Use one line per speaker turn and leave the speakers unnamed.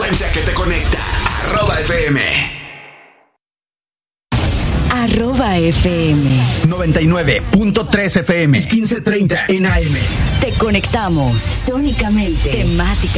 frecuencia que te conecta. @FM.
@FM
99.3 FM 1530 en AM.
Te conectamos sónicamente, temática.